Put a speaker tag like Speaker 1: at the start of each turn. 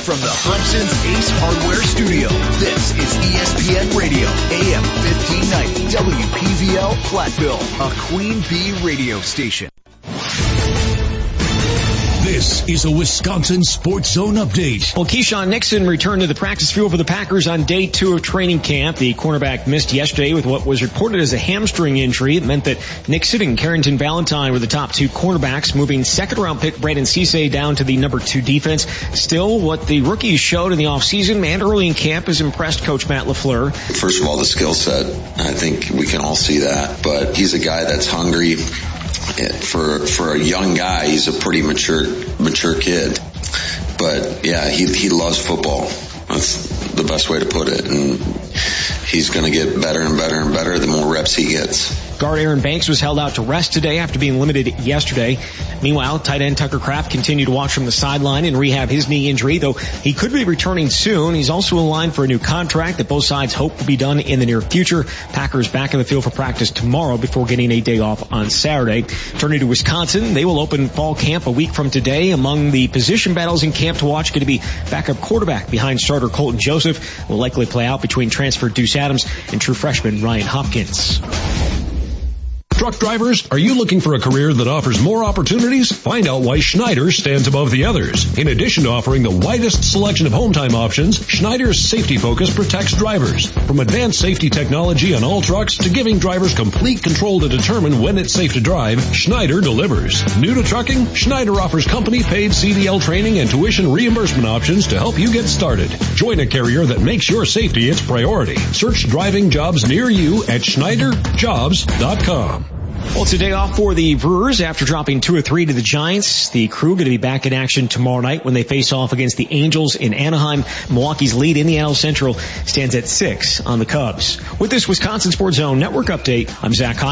Speaker 1: From the Hudson's Ace Hardware Studio, this is ESPN Radio, AM 1590, WPVL Platteville, a Queen Bee radio station.
Speaker 2: This is a Wisconsin Sports Zone update.
Speaker 3: Well, Keyshawn Nixon returned to the practice field for the Packers on day 2 of training camp. The cornerback missed yesterday with what was reported as a hamstring injury. It meant that Nixon and Carrington Valentine were the top 2 cornerbacks, moving second-round pick Brandon Cisse down to the number 2 defense. Still, what the rookies showed in the offseason and early in camp has impressed Coach Matt LaFleur.
Speaker 4: First of all, the skill set. I think we can all see that. But he's a guy that's hungry. For a young guy, he's a pretty mature kid. But yeah, he loves football. That's the best way to put it. And he's going to get better and better and better the more reps he gets.
Speaker 3: Guard Aaron Banks was held out to rest today after being limited yesterday. Meanwhile, tight end Tucker Kraft continued to watch from the sideline and rehab his knee injury, though he could be returning soon. He's also in line for a new contract that both sides hope will be done in the near future. Packers back in the field for practice tomorrow before getting a day off on Saturday. Turning to Wisconsin, they will open fall camp a week from today. Among the position battles in camp to watch going to be backup quarterback behind starter Colton Joseph. Will likely play out between transfer Deuce Adams and true freshman Ryan Hopkins.
Speaker 2: Truck drivers, are you looking for a career that offers more opportunities? Find out why Schneider stands above the others. In addition to offering the widest selection of home time options, Schneider's safety focus protects drivers. From advanced safety technology on all trucks to giving drivers complete control to determine when it's safe to drive, Schneider delivers. New to trucking? Schneider offers company-paid CDL training and tuition reimbursement options to help you get started. Join a carrier that makes your safety its priority. Search driving jobs near you at SchneiderJobs.com.
Speaker 3: Well, it's a day off for the Brewers after dropping 2 or 3 to the Giants. The Crew going to be back in action tomorrow night when they face off against the Angels in Anaheim. Milwaukee's lead in the NL Central stands at 6 on the Cubs. With this Wisconsin Sports Zone Network update, I'm Zach Hines.